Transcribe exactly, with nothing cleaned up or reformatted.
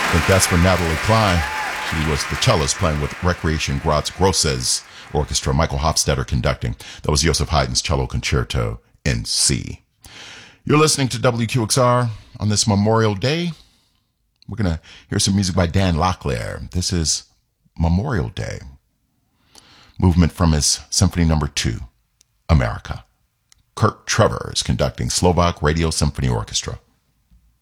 I think that's for Natalie Klein. She was the cellist playing with Recreation Graz Grosses Orchestra, Michael Hofstetter conducting. That was Joseph Haydn's Cello Concerto in C. You're listening to W Q X R on this Memorial Day. We're going to hear some music by Dan Locklear. This is Memorial Day. Movement from his Symphony Number Two, America. Kurt Trevor is conducting Slovak Radio Symphony Orchestra.